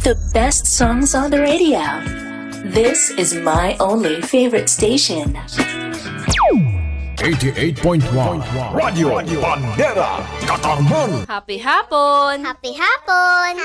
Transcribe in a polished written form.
The best songs on the radio. This is my only favorite station. 88.1 Radio Bandera Katarman. Happy hapon! Happy hapon!